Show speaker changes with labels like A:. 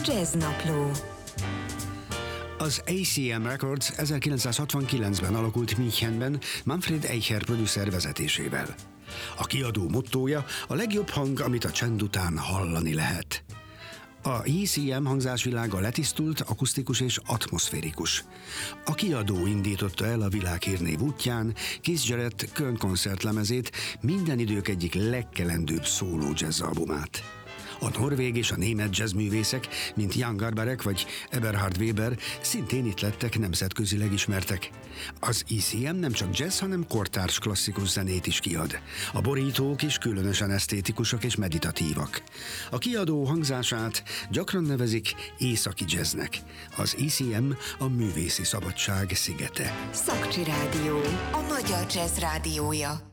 A: Jazznapló.
B: Az ACM Records 1969-ben alakult Münchenben Manfred Eicher producer vezetésével. A kiadó mottója a legjobb hang, amit a csend után hallani lehet. A ACM hangzásvilága letisztult, akusztikus és atmoszférikus. A kiadó indította el a világhírnév útján Keith Jarrett Köln koncertlemezét, minden idők egyik legkelendőbb szóló jazzalbumát. A norvég és a német jazzművészek, mint Jan Garbarek vagy Eberhard Weber szintén itt lettek nemzetközileg ismertek. Az ACM nem csak jazz, hanem kortárs klasszikus zenét is kiad. A borítók is különösen esztétikusak és meditatívak. A kiadó hangzását gyakran nevezik északi jazznek. Az ACM a művészi szabadság szigete.
A: Szakcsi Rádió, a magyar jazz rádiója.